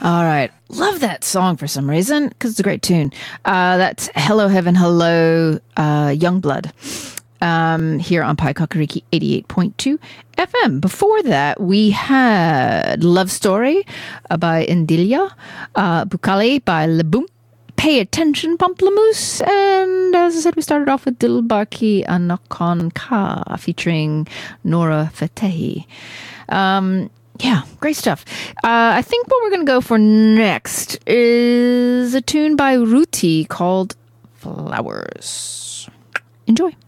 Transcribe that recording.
All right. Love that song for some reason because it's a great tune. That's Hello Heaven, Hello Youngblood here on Pi Kakariki 88.2 FM. Before that, we had Love Story by Indilia, Bukale by Laboom, Pay Attention Pamplemousse, and as I said, we started off with Dilbaki Anakon Ka featuring Nora Fatehi. Yeah, great stuff. I think what we're going to go for next is a tune by Ruti called Flowers. Enjoy.